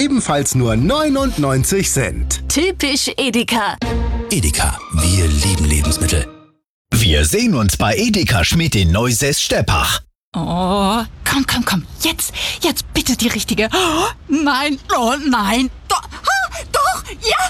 ebenfalls nur 99 Cent. Typisch Edeka. Edeka, wir lieben Lebensmittel. Wir sehen uns bei Edeka Schmidt in Neusäß-Steppach. Oh, komm. Jetzt bitte die richtige. Oh, nein. Doch, ja.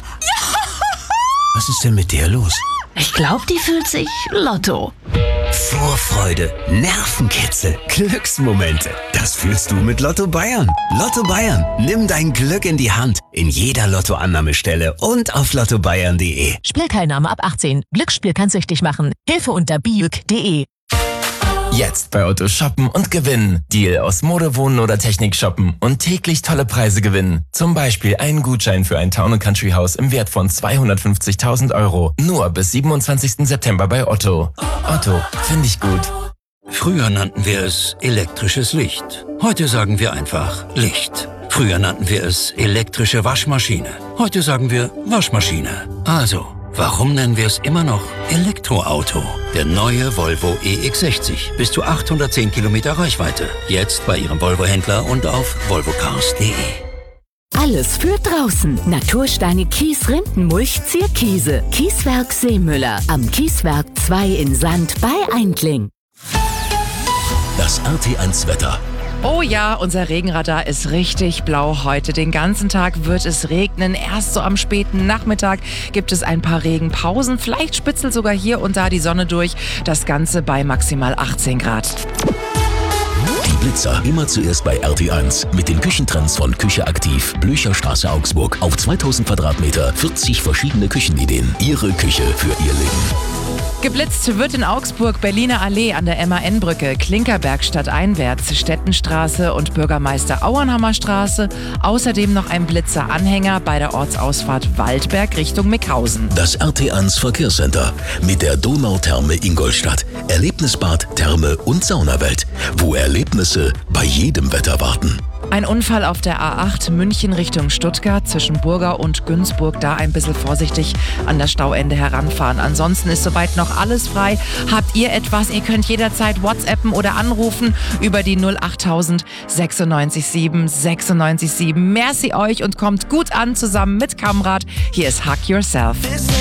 Was ist denn mit der los? Ich glaube, die fühlt sich Lotto. Vorfreude, Nervenkitzel, Glücksmomente. Das fühlst du mit Lotto Bayern. Lotto Bayern, nimm dein Glück in die Hand. In jeder Lottoannahmestelle und auf lottobayern.de. Spielteilnahme ab 18. Glücksspiel kann süchtig machen. Hilfe unter biuk.de. Jetzt bei Otto shoppen und gewinnen. Deal aus Mode, Wohnen oder Technik shoppen und täglich tolle Preise gewinnen. Zum Beispiel einen Gutschein für ein Town & Country Haus im Wert von 250.000 €. Nur bis 27. September bei Otto. Otto, finde ich gut. Früher nannten wir es elektrisches Licht. Heute sagen wir einfach Licht. Früher nannten wir es elektrische Waschmaschine. Heute sagen wir Waschmaschine. Also, warum nennen wir es immer noch Elektroauto? Der neue Volvo EX60. Bis zu 810 Kilometer Reichweite. Jetzt bei Ihrem Volvo-Händler und auf volvocars.de. Alles für draußen. Natursteine, Kies, Rindenmulch, Zierkiese. Kieswerk Seemüller. Am Kieswerk 2 in Sand bei Eindling. Das RT1 Wetter. Oh ja, unser Regenradar ist richtig blau heute. Den ganzen Tag wird es regnen. Erst so am späten Nachmittag gibt es ein paar Regenpausen. Vielleicht spitzelt sogar hier und da die Sonne durch. Das Ganze bei maximal 18 Grad. Die Blitzer immer zuerst bei RT1 mit den Küchentrends von Küche aktiv. Blücherstraße Augsburg. Auf 2000 Quadratmeter 40 verschiedene Küchenideen. Ihre Küche für Ihr Leben. Geblitzt wird in Augsburg Berliner Allee an der MAN-Brücke, Klinkerberg stadteinwärts, Stettenstraße und Bürgermeister Auernhammer Straße. Außerdem noch ein Blitzer-Anhänger bei der Ortsausfahrt Waldberg Richtung Mickhausen. Das RT1 Verkehrscenter mit der Donautherme Ingolstadt. Erlebnisbad, Therme und Saunawelt, wo Erlebnisse bei jedem Wetter warten. Ein Unfall auf der A8 München Richtung Stuttgart zwischen Burgau und Günzburg. Da ein bisschen vorsichtig an das Stauende heranfahren. Ansonsten ist soweit noch alles frei. Habt ihr etwas? Ihr könnt jederzeit WhatsAppen oder anrufen über die 08000 96 7 96 7. Merci euch und kommt gut an zusammen mit Kamrat. Hier ist Hug Yourself.